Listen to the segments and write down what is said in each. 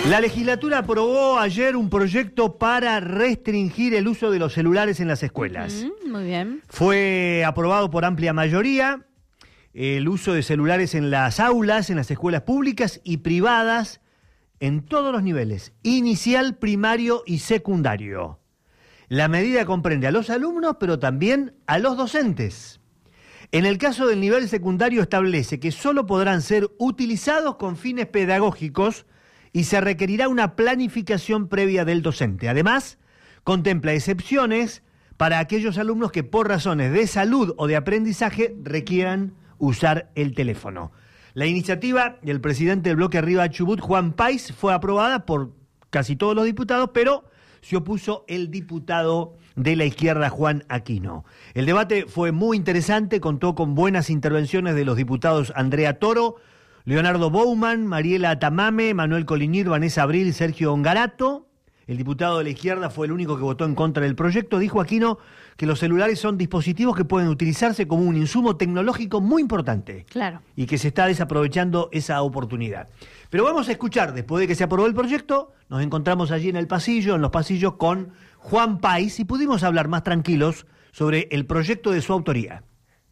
La legislatura aprobó ayer un proyecto para restringir el uso de los celulares en las escuelas. Muy bien. Fue aprobado por amplia mayoría el uso de celulares en las aulas, en las escuelas públicas y privadas, en todos los niveles, inicial, primario y secundario. La medida comprende a los alumnos, pero también a los docentes. En el caso del nivel secundario establece que solo podrán ser utilizados con fines pedagógicos y se requerirá una planificación previa del docente. Además, contempla excepciones para aquellos alumnos que por razones de salud o de aprendizaje requieran usar el teléfono. La iniciativa del presidente del bloque Arriba Chubut, Juan País, fue aprobada por casi todos los diputados, pero se opuso el diputado de la izquierda, Juan Aquino. El debate fue muy interesante, contó con buenas intervenciones de los diputados Andrea Toro, Leonardo Bouman, Mariela Tamame, Manuel Colinir, Vanessa Abril y Sergio Ongarato. El diputado de la izquierda fue el único que votó en contra del proyecto. Dijo Aquino que los celulares son dispositivos que pueden utilizarse como un insumo tecnológico muy importante. Claro. Y que se está desaprovechando esa oportunidad. Pero vamos a escuchar, después de que se aprobó el proyecto, nos encontramos allí en el pasillo, en los pasillos, con Juan País y pudimos hablar más tranquilos sobre el proyecto de su autoría.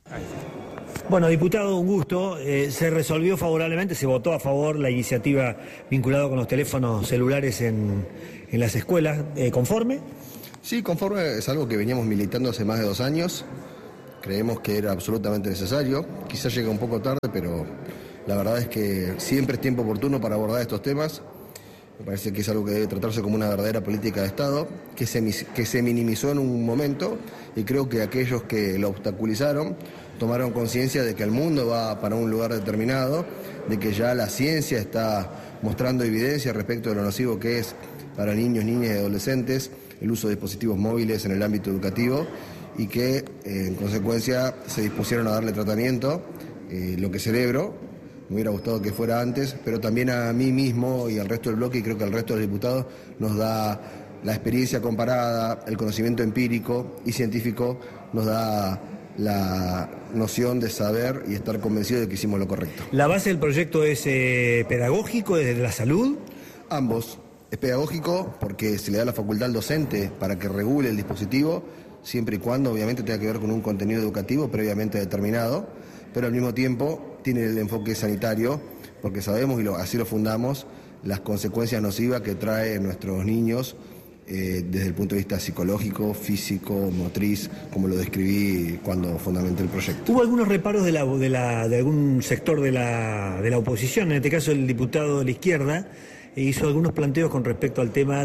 Bueno, diputado, un gusto. Se resolvió favorablemente, se votó a favor la iniciativa vinculada con los teléfonos celulares en las escuelas. ¿Conforme? Sí, conforme. Es algo que veníamos militando hace más de 2 años. Creemos que era absolutamente necesario. Quizás llega un poco tarde, pero la verdad es que siempre es tiempo oportuno para abordar estos temas. Me parece que es algo que debe tratarse como una verdadera política de Estado, que se minimizó en un momento, y creo que aquellos que lo obstaculizaron tomaron conciencia de que el mundo va para un lugar determinado, de que ya la ciencia está mostrando evidencia respecto de lo nocivo que es para niños, niñas y adolescentes el uso de dispositivos móviles en el ámbito educativo, y que en consecuencia se dispusieron a darle tratamiento, lo que celebro. Me hubiera gustado que fuera antes, pero también a mí mismo y al resto del bloque, y creo que al resto de los diputados, nos da la experiencia comparada, el conocimiento empírico y científico, nos da la noción de saber y estar convencido de que hicimos lo correcto. ¿La base del proyecto es pedagógico, desde la salud? Ambos. Es pedagógico porque se le da la facultad al docente para que regule el dispositivo, siempre y cuando obviamente tenga que ver con un contenido educativo previamente determinado, pero al mismo tiempo tiene el enfoque sanitario, porque sabemos, y así lo fundamos, las consecuencias nocivas que trae en nuestros niños desde el punto de vista psicológico, físico, motriz, como lo describí cuando fundamenté el proyecto. Hubo algunos reparos de algún sector de la oposición, en este caso el diputado de la izquierda, hizo algunos planteos con respecto al tema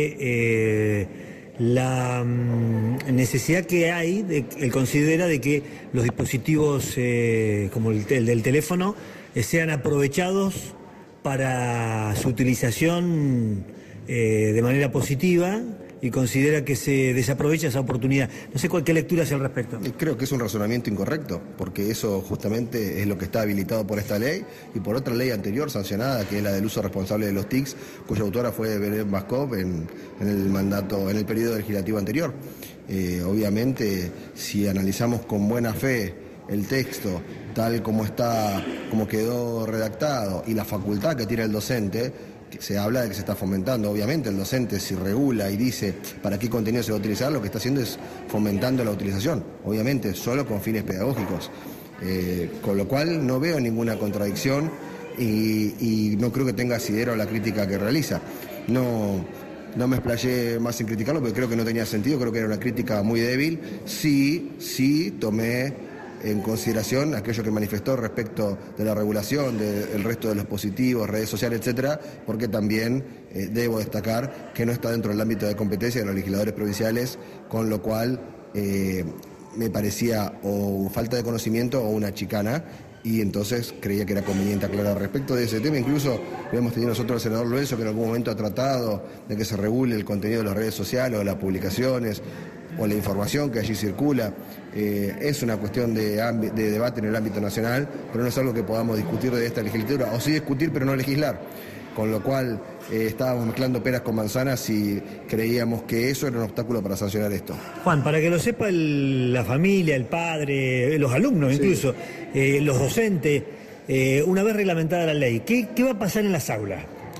de la necesidad que hay, él considera, de que los dispositivos como el del teléfono sean aprovechados para su utilización de manera positiva, y considera que se desaprovecha esa oportunidad. No sé qué lectura hace al respecto. Creo que es un razonamiento incorrecto, porque eso justamente es lo que está habilitado por esta ley y por otra ley anterior sancionada, que es la del uso responsable de los TICs, cuya autora fue Belén Baskov en el periodo legislativo anterior. Obviamente, si analizamos con buena fe el texto tal como está, como quedó redactado, y la facultad que tiene el docente, se habla de que se está fomentando. Obviamente el docente, si regula y dice para qué contenido se va a utilizar, lo que está haciendo es fomentando la utilización, obviamente solo con fines pedagógicos, con lo cual no veo ninguna contradicción y no creo que tenga asidero a la crítica que realiza. No me explayé más en criticarlo porque creo que no tenía sentido, creo que era una crítica muy débil. Sí tomé en consideración aquello que manifestó respecto de la regulación del resto de los dispositivos, redes sociales, etcétera, porque también debo destacar que no está dentro del ámbito de competencia de los legisladores provinciales, con lo cual me parecía o falta de conocimiento o una chicana, y entonces creía que era conveniente aclarar respecto de ese tema. Incluso lo hemos tenido nosotros al senador Lorenzo, que en algún momento ha tratado de que se regule el contenido de las redes sociales o las publicaciones o la información que allí circula. Es una cuestión de debate en el ámbito nacional, pero no es algo que podamos discutir de esta legislatura, o sí discutir pero no legislar, con lo cual estábamos mezclando peras con manzanas y creíamos que eso era un obstáculo para sancionar esto. Juan, para que lo sepa la familia, el padre, los alumnos incluso, los docentes, una vez reglamentada la ley, ¿qué va a pasar en las aulas?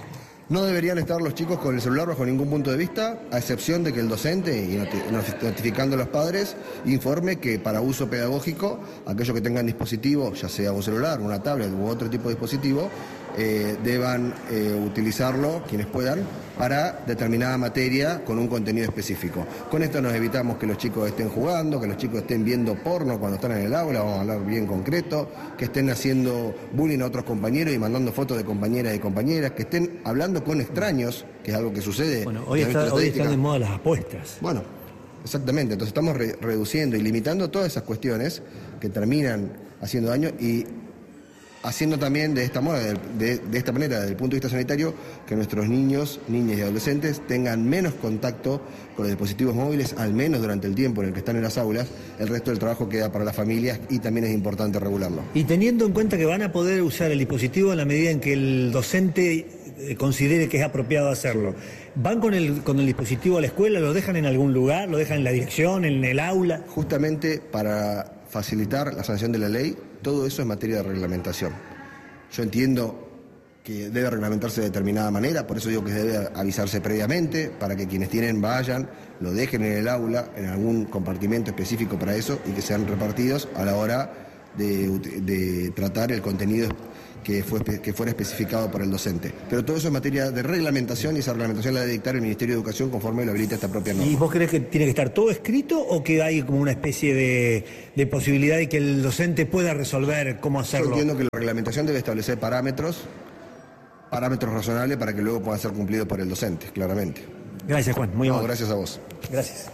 No deberían estar los chicos con el celular bajo ningún punto de vista, a excepción de que el docente, y notificando a los padres, informe que para uso pedagógico, aquellos que tengan dispositivo, ya sea un celular, una tablet u otro tipo de dispositivo, deban utilizarlo, quienes puedan, para determinada materia con un contenido específico. Con esto nos evitamos que los chicos estén jugando, que los chicos estén viendo porno cuando están en el aula, vamos a hablar bien concreto, que estén haciendo bullying a otros compañeros y mandando fotos de compañeras y compañeras, que estén hablando con extraños, que es algo que sucede. Bueno, hoy están de moda las apuestas. Bueno, exactamente, entonces estamos reduciendo y limitando todas esas cuestiones que terminan haciendo daño y haciendo también de esta manera, desde el punto de vista sanitario, que nuestros niños, niñas y adolescentes tengan menos contacto con los dispositivos móviles, al menos durante el tiempo en el que están en las aulas. El resto del trabajo queda para las familias y también es importante regularlo. Y teniendo en cuenta que van a poder usar el dispositivo en la medida en que el docente considere que es apropiado hacerlo, ¿van con el dispositivo a la escuela? ¿Lo dejan en algún lugar? ¿Lo dejan en la dirección, en el aula? Justamente para facilitar la sanción de la ley, todo eso es materia de reglamentación. Yo entiendo que debe reglamentarse de determinada manera, por eso digo que debe avisarse previamente, para que quienes tienen vayan, lo dejen en el aula, en algún compartimento específico para eso, y que sean repartidos a la hora de tratar el contenido que fuera especificado por el docente. Pero todo eso es materia de reglamentación y esa reglamentación la debe dictar el Ministerio de Educación conforme lo habilita esta propia norma. ¿Y vos crees que tiene que estar todo escrito o que hay como una especie de posibilidad de que el docente pueda resolver cómo hacerlo? Yo entiendo que la reglamentación debe establecer parámetros razonables para que luego puedan ser cumplidos por el docente, claramente. Gracias, Juan. Muy amable. Gracias a vos. Gracias.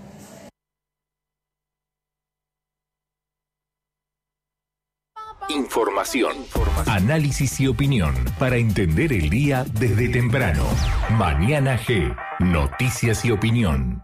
Información, análisis y opinión para entender el día desde temprano. Mañana G, noticias y opinión.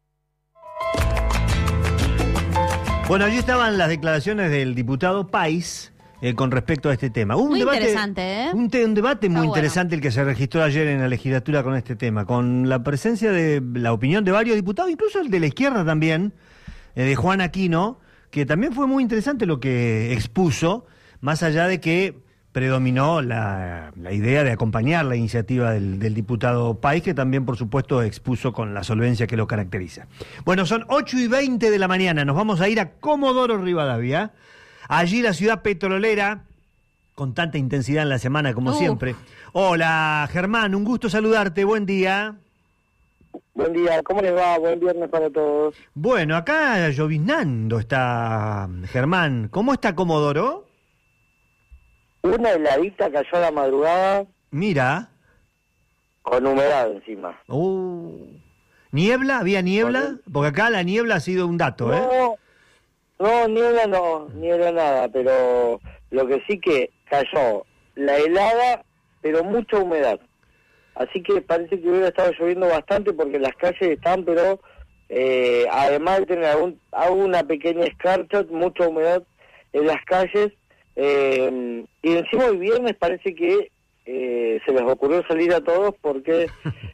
Bueno, allí estaban las declaraciones del diputado País con respecto a este tema. Muy interesante, ¿eh? Un debate muy interesante el que se registró ayer en la legislatura con este tema, con la presencia de la opinión de varios diputados, incluso el de la izquierda también, de Juan Aquino, que también fue muy interesante lo que expuso, más allá de que predominó la idea de acompañar la iniciativa del diputado País, que también, por supuesto, expuso con la solvencia que lo caracteriza. Bueno, son 8:20 de la mañana, nos vamos a ir a Comodoro Rivadavia. Allí la ciudad petrolera, con tanta intensidad en la semana como siempre. Hola, Germán, un gusto saludarte, buen día. Buen día, ¿cómo les va? Buen viernes para todos. Bueno, acá lloviznando está Germán. ¿Cómo está Comodoro? Una heladita cayó a la madrugada. Mira. Con humedad encima. ¿Niebla? ¿Había niebla? Porque acá la niebla ha sido un dato, No, niebla nada, pero lo que sí que cayó la helada, pero mucha humedad. Así que parece que hubiera estado lloviendo bastante porque las calles están, pero además de tener alguna pequeña escarcha, mucha humedad en las calles. Y encima el viernes parece que se les ocurrió salir a todos porque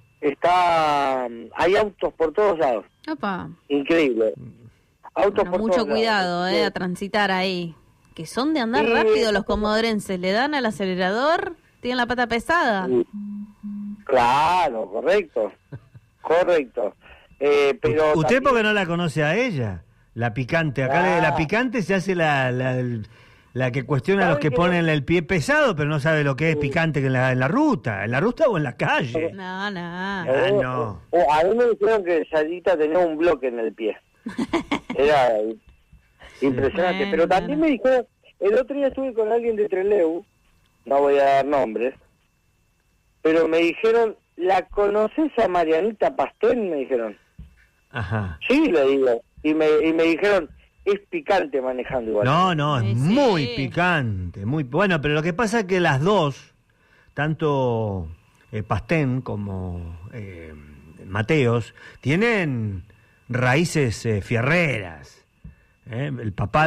hay autos por todos lados. Opa. Increíble. Autos por mucho todos cuidado lados. A transitar ahí. Que son de andar rápido los comodorenses. Le dan al acelerador, tienen la pata pesada. Claro, correcto. Pero ¿Usted también... porque no la conoce a ella? La picante. Acá la picante se hace la que cuestiona a los que ponen el pie pesado, pero no sabe lo que es picante en la ruta. ¿En la ruta o en la calle? No. No. A mí me dijeron que Sarita tenía un bloque en el pie. Era impresionante. Pero también me dijeron, el otro día estuve con alguien de Trelew, no voy a dar nombres, pero me dijeron, ¿la conoces a Marianita Pastén? Me dijeron. Ajá. Sí, le digo. Y me dijeron, es picante manejando igual. No, es muy picante, muy bueno, pero lo que pasa es que las dos, tanto Pastén como Mateos, tienen raíces fierreras. El papá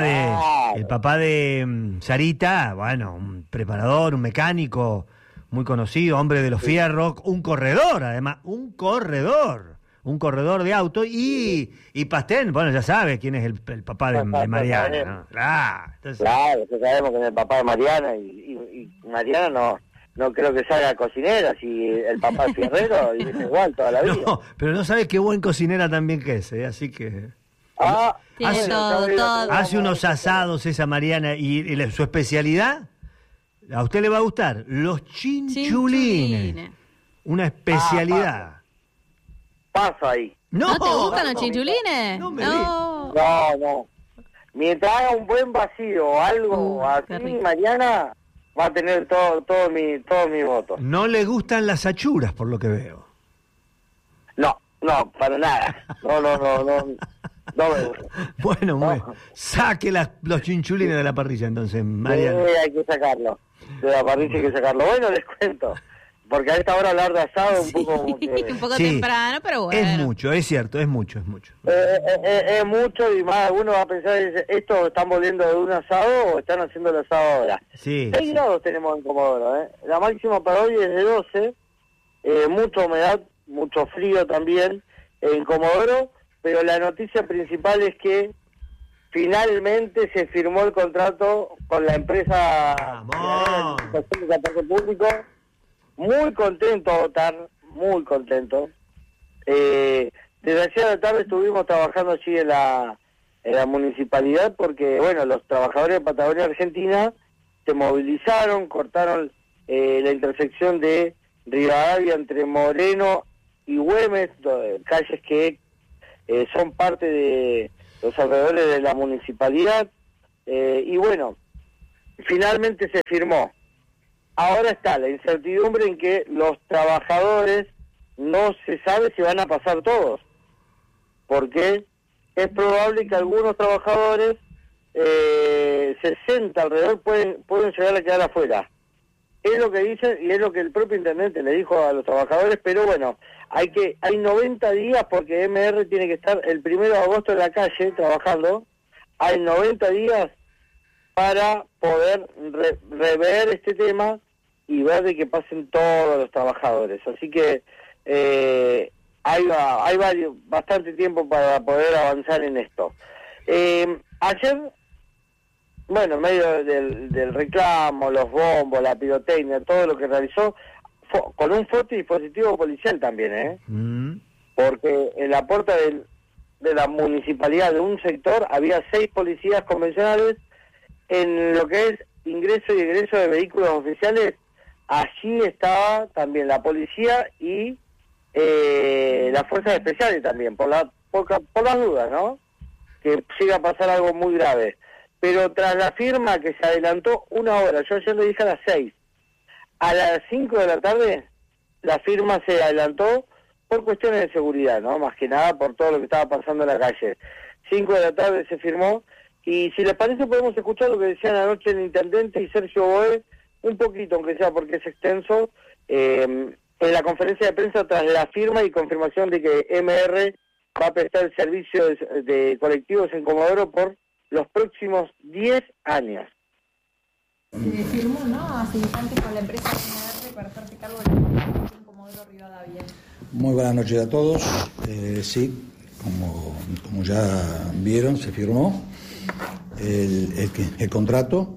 de Sarita, bueno, un preparador, un mecánico muy conocido, hombre de los fierros, un corredor, además, un corredor de auto, y Pastén, bueno, ya sabe quién es el papá de Mariana, ¿no? Claro, ya sabemos quién es el papá de Mariana, y Mariana no creo que salga cocinera, si el papá es fierrero, y es igual toda la vida. No, pero no sabes qué buen cocinera también que es, así que... Tiene todo. Hace unos asados esa Mariana, y su especialidad, a usted le va a gustar, los chinchulines. Una especialidad. Paso ahí. ¿No te gustan los chinchulines? No me No. Mientras haga un buen vacío o algo así, Mariana va a tener todo mi voto. No le gustan las achuras, por lo que veo. No, para nada. No me gusta. Bueno, saque los chinchulines de la parrilla, entonces, Mariana. Hay que sacarlo. De la parrilla hay que sacarlo. Bueno, les cuento. Porque a esta hora hablar de asado un poco como que... un poco temprano, pero bueno. Es mucho, es cierto, es mucho. Es mucho, y más uno va a pensar, ¿esto están volviendo de un asado o están haciendo el asado ahora? Sí. 6 grados tenemos en Comodoro, La máxima para hoy es de 12, mucha humedad, mucho frío también en Comodoro, pero la noticia principal es que finalmente se firmó el contrato con la empresa de transporte público. Muy contento, Otar, muy contento. Desde ayer a la tarde estuvimos trabajando allí en la municipalidad porque, bueno, los trabajadores de Patagonia Argentina se movilizaron, cortaron la intersección de Rivadavia entre Moreno y Güemes, calles que son parte de los alrededores de la municipalidad, y bueno, finalmente se firmó. Ahora está la incertidumbre en que los trabajadores no se sabe si van a pasar todos, porque es probable que algunos trabajadores, 60 alrededor, pueden llegar a quedar afuera. Es lo que dicen y es lo que el propio intendente le dijo a los trabajadores, pero bueno, hay 90 días porque MR tiene que estar el 1 de agosto en la calle trabajando, hay 90 días para poder rever este tema y ver de que pasen todos los trabajadores. Así que hay bastante tiempo para poder avanzar en esto. Ayer, bueno, en medio del reclamo, los bombos, la pirotecnia, todo lo que realizó, con un fuerte dispositivo policial también, porque en la puerta de la municipalidad de un sector había 6 policías convencionales. En lo que es ingreso y egreso de vehículos oficiales, allí estaba también la policía y las fuerzas especiales también, por las dudas, ¿no? Que siga a pasar algo muy grave. Pero tras la firma que se adelantó 1 hora, yo ayer le dije a las 6, a las 5 de la tarde la firma se adelantó por cuestiones de seguridad, ¿no? Más que nada por todo lo que estaba pasando en la calle. 5 de la tarde se firmó. Y si les parece podemos escuchar lo que decían anoche el intendente y Sergio Boe, un poquito, aunque sea porque es extenso, en la conferencia de prensa tras la firma y confirmación de que MR va a prestar el servicio de colectivos en Comodoro por los próximos 10 años. Se firmó, ¿no?, hace instantes con la empresa MR para hacerse cargo de la transportación en Comodoro Rivadavia. Muy buenas noches a todos. Sí, como ya vieron, se firmó el contrato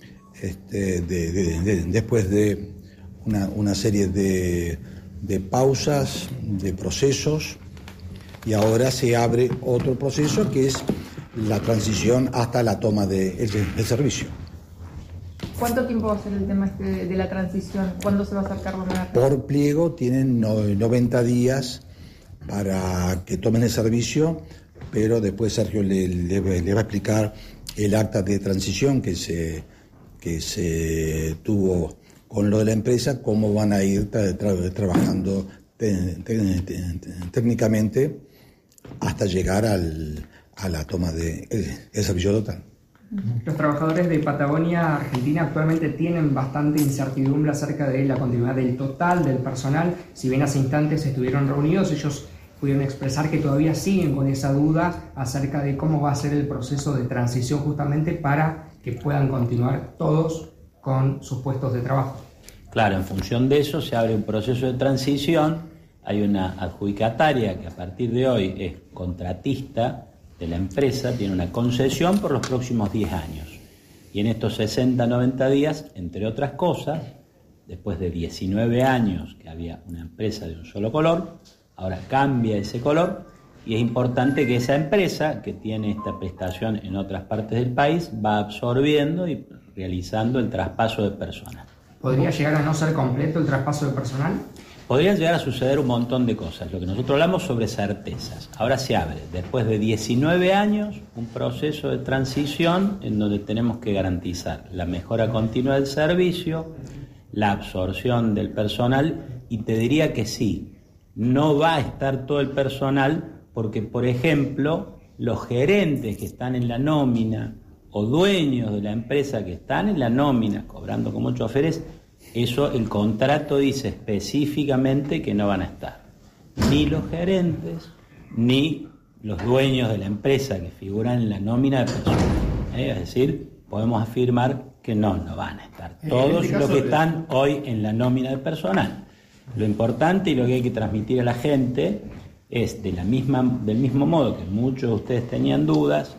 después de una serie de pausas, de procesos, y ahora se abre otro proceso que es la transición hasta la toma del servicio. ¿Cuánto tiempo va a ser el tema de la transición? ¿Cuándo se va a hacer cargo de la... Por pliego tienen 90 días para que tomen el servicio, pero después Sergio le va a explicar el acta de transición que se tuvo con lo de la empresa, cómo van a ir trabajando técnicamente hasta llegar a la toma del servicio total. Los trabajadores de Patagonia Argentina actualmente tienen bastante incertidumbre acerca de la continuidad del total del personal. Si bien hace instantes estuvieron reunidos, ellos pudieron expresar que todavía siguen con esa duda acerca de cómo va a ser el proceso de transición justamente para que puedan continuar todos con sus puestos de trabajo. Claro, en función de eso se abre un proceso de transición, hay una adjudicataria que a partir de hoy es contratista de la empresa, tiene una concesión por los próximos 10 años. Y en estos 60-90 días, entre otras cosas, después de 19 años que había una empresa de un solo color, ahora cambia ese color y es importante que esa empresa que tiene esta prestación en otras partes del país va absorbiendo y realizando el traspaso de personal. ¿Podría llegar a no ser completo el traspaso de personal? Podría llegar a suceder un montón de cosas. Lo que nosotros hablamos sobre certezas. Ahora se abre, después de 19 años, un proceso de transición en donde tenemos que garantizar la mejora continua del servicio, la absorción del personal, y te diría que sí, no va a estar todo el personal porque, por ejemplo, los gerentes que están en la nómina o dueños de la empresa que están en la nómina cobrando como choferes, eso el contrato dice específicamente que no van a estar ni los gerentes ni los dueños de la empresa que figuran en la nómina de personal. Es decir, podemos afirmar que no van a estar todos los que están hoy en la nómina de personal. Lo importante y lo que hay que transmitir a la gente es del mismo modo que muchos de ustedes tenían dudas.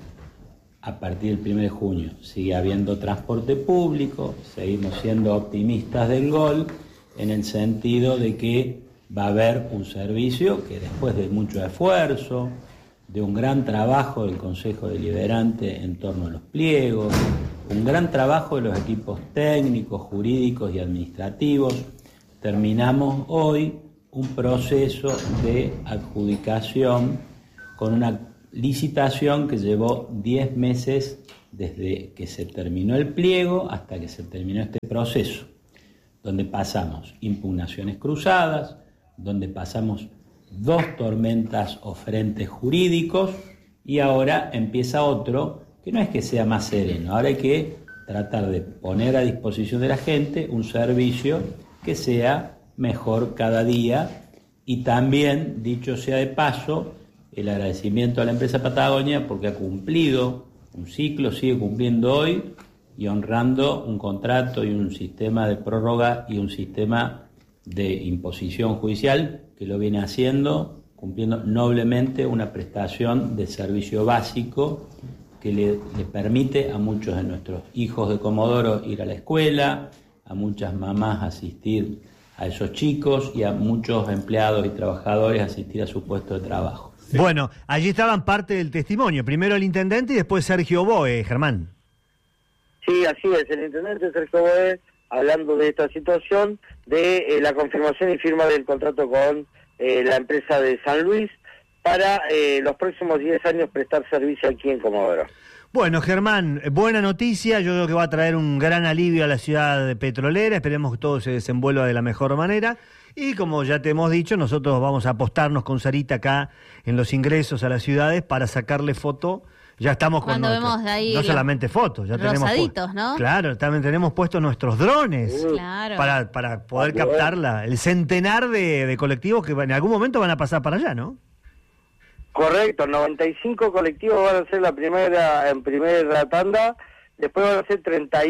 A partir del 1 de junio sigue habiendo transporte público, seguimos siendo optimistas del gol, en el sentido de que va a haber un servicio que después de mucho esfuerzo, de un gran trabajo del Consejo Deliberante en torno a los pliegos, un gran trabajo de los equipos técnicos, jurídicos y administrativos, terminamos hoy un proceso de adjudicación con una licitación que llevó 10 meses desde que se terminó el pliego hasta que se terminó este proceso, donde pasamos impugnaciones cruzadas, donde pasamos 2 tormentas o frentes jurídicos, y ahora empieza otro que no es que sea más sereno, ahora hay que tratar de poner a disposición de la gente un servicio que sea mejor cada día. Y también, dicho sea de paso, el agradecimiento a la empresa Patagonia porque ha cumplido un ciclo, sigue cumpliendo hoy y honrando un contrato y un sistema de prórroga y un sistema de imposición judicial que lo viene haciendo, cumpliendo noblemente una prestación de servicio básico que le permite a muchos de nuestros hijos de Comodoro ir a la escuela, a muchas mamás asistir a esos chicos y a muchos empleados y trabajadores asistir a su puesto de trabajo. Sí. Bueno, allí estaban parte del testimonio, primero el intendente y después Sergio Boe, Germán. Sí, así es, el intendente Sergio Boe, hablando de esta situación, de la confirmación y firma del contrato con la empresa de San Luis para los próximos 10 años prestar servicio aquí en Comodoro. Bueno, Germán, buena noticia, yo creo que va a traer un gran alivio a la ciudad petrolera, esperemos que todo se desenvuelva de la mejor manera. Y como ya te hemos dicho, nosotros vamos a apostarnos con Sarita acá en los ingresos a las ciudades para sacarle foto. Ya estamos con vemos de ahí no solamente fotos, ya tenemos rosaditos, ¿no? Claro, también tenemos puestos nuestros drones claro. para poder captar el centenar de colectivos que en algún momento van a pasar para allá, ¿no? Correcto, 95 colectivos van a ser en primera tanda, después van a ser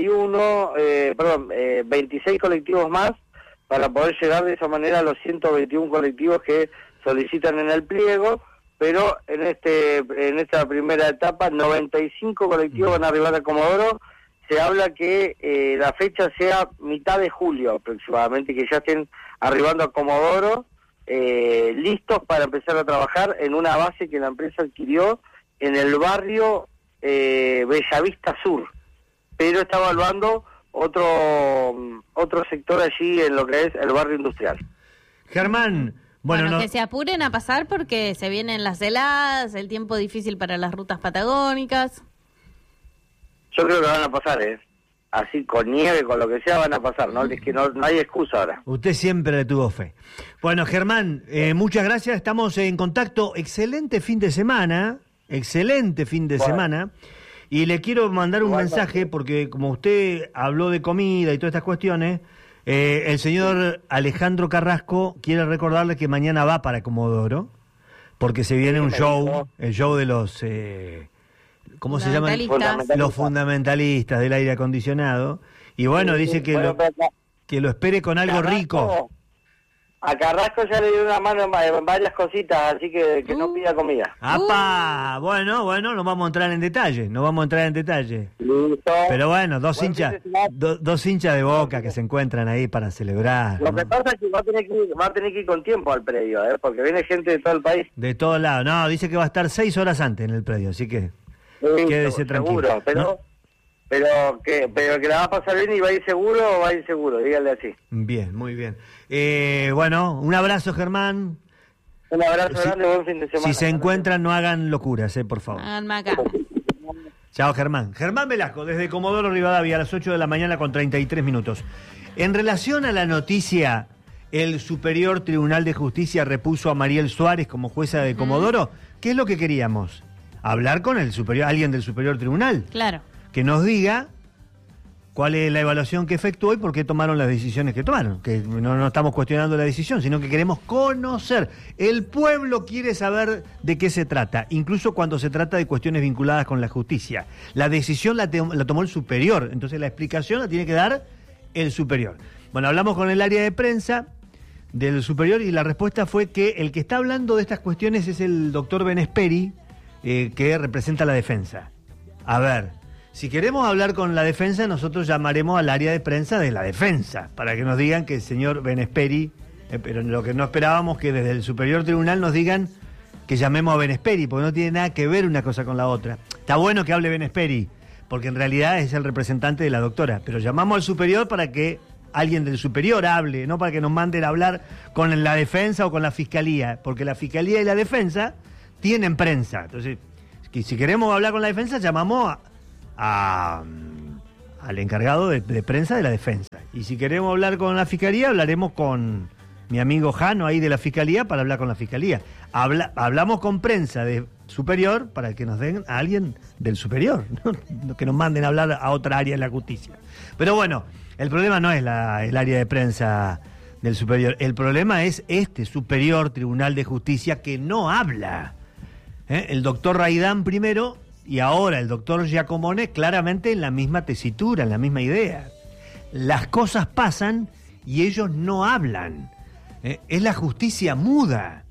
26 colectivos más para poder llegar de esa manera a los 121 colectivos que solicitan en el pliego, pero en esta primera etapa 95 colectivos van a arribar a Comodoro. Se habla que la fecha sea mitad de julio aproximadamente, que ya estén arribando a Comodoro, listos para empezar a trabajar en una base que la empresa adquirió en el barrio Bellavista Sur, pero está evaluando otro sector allí en lo que es el barrio industrial. Germán, bueno, que se apuren a pasar porque se vienen las heladas, el tiempo difícil para las rutas patagónicas. Yo creo que van a pasar, así con nieve, con lo que sea, van a pasar, ¿no? Es que no hay excusa ahora. Usted siempre le tuvo fe. Bueno, Germán, muchas gracias, estamos en contacto. Excelente fin de semana. Y le quiero mandar un mensaje, porque como usted habló de comida y todas estas cuestiones, el señor Alejandro Carrasco quiere recordarle que mañana va para Comodoro, porque se viene un show, el show de los... ¿cómo se llaman? Los fundamentalistas del aire acondicionado. Y bueno, dice que lo espere con algo rico. A Carrasco ya le dio una mano en varias cositas, así que no pida comida. ¡Apa! Bueno, nos vamos a entrar en detalle, Listo. Pero bueno, dos hinchas de Boca que se encuentran ahí para celebrar. Lo que pasa es que va a tener que ir con tiempo al predio, porque viene gente de todo el país. De todos lados. No, dice que va a estar 6 horas antes en el predio, así que quédese tranquilo. Seguro, pero que la va a pasar bien y va a ir seguro, dígale así. Bien, muy bien. Bueno, un abrazo, Germán. Un abrazo grande, buen fin de semana. Si se encuentran, no hagan locuras, por favor. Hagan acá. Chao, Germán. Germán Velasco, desde Comodoro Rivadavia, a las 8 de la mañana con 33 minutos. En relación a la noticia, el Superior Tribunal de Justicia repuso a Mariel Suárez como jueza de Comodoro. ¿Qué es lo que queríamos? Hablar con alguien del Superior Tribunal. Claro. Que nos diga cuál es la evaluación que efectuó y por qué tomaron las decisiones que tomaron. Que no estamos cuestionando la decisión, sino que queremos conocer. El pueblo quiere saber de qué se trata, incluso cuando se trata de cuestiones vinculadas con la justicia. La decisión la tomó el superior, entonces la explicación la tiene que dar el superior. Bueno, hablamos con el área de prensa del superior y la respuesta fue que el que está hablando de estas cuestiones es el doctor Benesperi, que representa la defensa. A ver, si queremos hablar con la defensa, nosotros llamaremos al área de prensa de la defensa, para que nos digan que el señor Benesperi, pero lo que no esperábamos que desde el Superior Tribunal nos digan que llamemos a Benesperi, porque no tiene nada que ver una cosa con la otra. Está bueno que hable Benesperi, porque en realidad es el representante de la doctora, pero llamamos al superior para que alguien del superior hable, no para que nos manden a hablar con la defensa o con la fiscalía, porque la fiscalía y la defensa tienen prensa. Entonces, si queremos hablar con la defensa, llamamos al encargado de prensa de la defensa. Y si queremos hablar con la fiscalía, hablaremos con mi amigo Jano ahí de la fiscalía para hablar con la fiscalía. Hablamos con prensa de superior para que nos den a alguien del superior, ¿no? Que nos manden a hablar a otra área de la justicia. Pero bueno, el problema no es el área de prensa del superior, el problema es este Superior Tribunal de Justicia que no habla. El doctor Raidán primero y ahora el doctor Giacomone claramente en la misma tesitura, en la misma idea. Las cosas pasan y ellos no hablan. Es la justicia muda,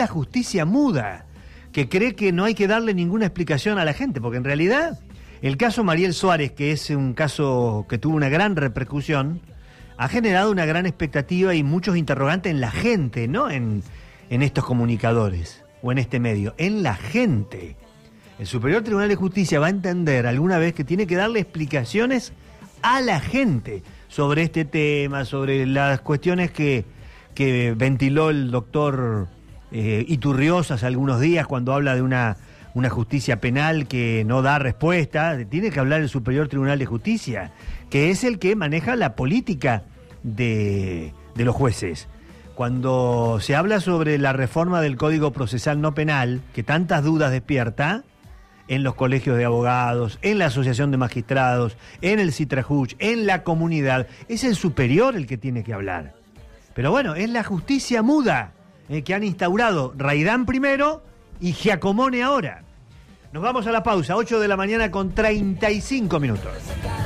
que cree que no hay que darle ninguna explicación a la gente, porque en realidad el caso Mariel Suárez, que es un caso que tuvo una gran repercusión, ha generado una gran expectativa y muchos interrogantes en la gente, no en estos comunicadores o en este medio, en la gente. El Superior Tribunal de Justicia va a entender alguna vez que tiene que darle explicaciones a la gente sobre este tema, sobre las cuestiones que ventiló el doctor Iturrioz hace algunos días cuando habla de una justicia penal que no da respuesta. Tiene que hablar el Superior Tribunal de Justicia, que es el que maneja la política de los jueces. Cuando se habla sobre la reforma del Código Procesal No Penal, que tantas dudas despierta, en los colegios de abogados, en la Asociación de Magistrados, en el Citrajuch, en la comunidad, es el superior el que tiene que hablar. Pero bueno, es la justicia muda que han instaurado Raidán primero y Giacomone ahora. Nos vamos a la pausa, 8 de la mañana con 35 minutos.